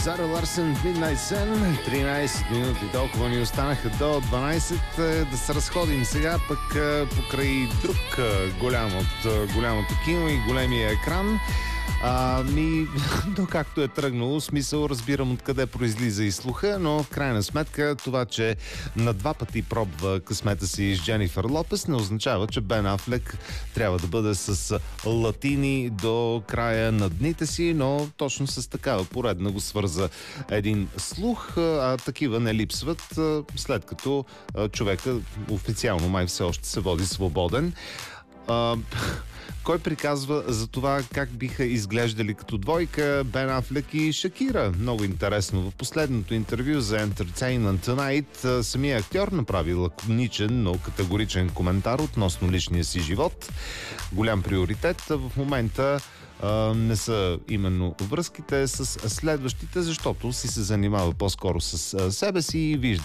Зара Ларсен, Midnight Sun, 13 минути толкова ни останаха до 12. Да се разходим сега пък покрай друг голям от голямото кино и големия екран. То както е тръгнало, смисъл разбирам откъде произлиза и слуха, но в крайна сметка това, че на два пъти пробва късмета си с Дженифър Лопес, не означава, че Бен Афлек трябва да бъде с латини до края на дните си, но точно с такава поредна го свърза един слух, а такива не липсват, след като човека официално май все още се води свободен. Кой приказва за това как биха изглеждали като двойка Бен Афлек и Шакира? Много интересно. В последното интервю за Entertainment Tonight самия актьор направи лаконичен, но категоричен коментар относно личния си живот. Голям приоритет в момента не са именно връзките с следващите, защото си се занимава по-скоро с себе си и вижда